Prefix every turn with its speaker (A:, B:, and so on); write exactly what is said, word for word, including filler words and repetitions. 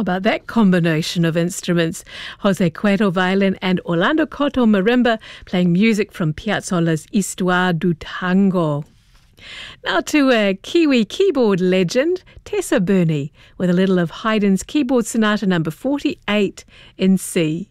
A: about that combination of instruments? Jose Cueto violin and Orlando Cotto marimba playing music from Piazzolla's Histoire du Tango. Now to a Kiwi keyboard legend, Tessa Burney, with a little of Haydn's Keyboard Sonata number forty-eight in C.